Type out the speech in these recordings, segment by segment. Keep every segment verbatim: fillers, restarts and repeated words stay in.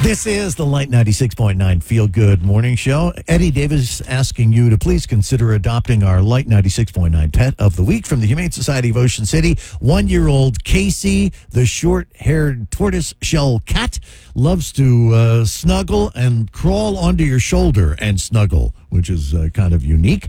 This is the Light ninety-six point nine Feel Good Morning Show. Eddie Davis asking you to please consider adopting our Light ninety-six point nine Pet of the Week from the Humane Society of Ocean City. One-year-old Casey, the short-haired tortoise-shell cat, loves to uh, snuggle and crawl onto your shoulder and snuggle, which is uh, kind of unique.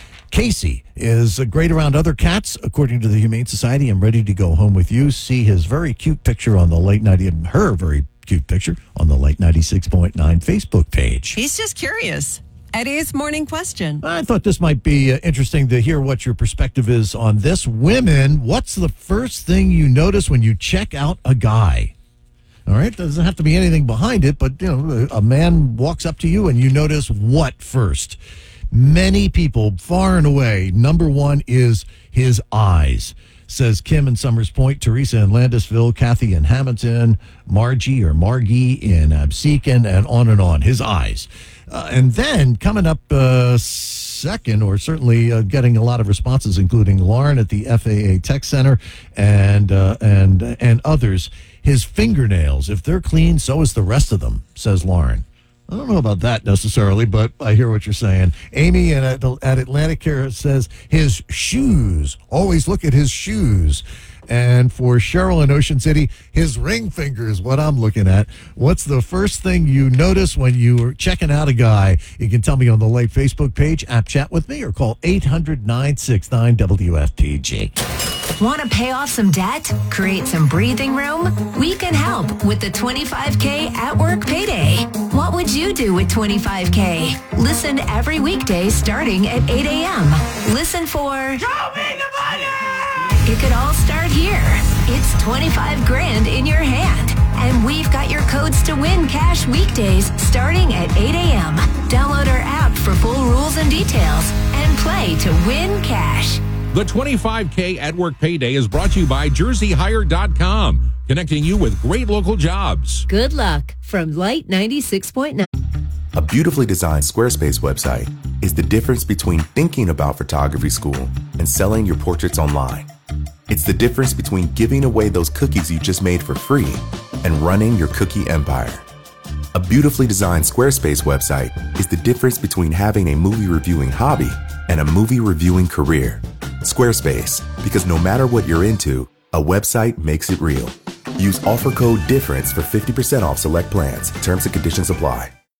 Casey is great around other cats, according to the Humane Society. I'm ready to go home with you. See his very cute picture on the Late ninety, her very cute picture on the Light ninety-six point nine Facebook page. He's just curious. Eddie's morning question. I thought this might be uh, interesting to hear what your perspective is on this. Women, what's the first thing you notice when you check out a guy? All right, doesn't have to be anything behind it, but you know, a man walks up to you and you notice what first? Many people, far and away, number one is his eyes. Says Kim in Summers Point, Teresa in Landisville, Kathy in Hamilton, Margie or Margie in Absecon, and on and on. His eyes. Uh, and then coming up uh, second, or certainly uh, getting a lot of responses, including Lauren at the F A A Tech Center and uh, and and others, his fingernails. If they're clean, so is the rest of them, says Lauren. I don't know about that necessarily, but I hear what you're saying. Amy at, at Atlantic Care says his shoes. Always look at his shoes. And for Cheryl in Ocean City, his ring finger is what I'm looking at. What's the first thing you notice when you're checking out a guy? You can tell me on the Late Facebook page, app chat with me, or call eight hundred, nine six nine, W F T G. Want to pay off some debt? Create some breathing room? We can help with the twenty-five K at work payday. What would you do with twenty-five K? Listen every weekday starting at eight a.m. Listen for Show me the money! It could all start here. It's twenty-five grand in your hand. And we've got your codes to win cash weekdays starting at eight a.m. Download our app for full rules and details and play to win cash. The twenty-five K at work payday is brought to you by Jersey Hire dot com, connecting you with great local jobs. Good luck from Light ninety-six point nine. A beautifully designed Squarespace website is the difference between thinking about photography school and selling your portraits online. It's the difference between giving away those cookies you just made for free and running your cookie empire. A beautifully designed Squarespace website is the difference between having a movie reviewing hobby and a movie reviewing career. Squarespace, because no matter what you're into, a website makes it real. Use offer code DIFFERENCE for fifty percent off select plans. Terms and conditions apply.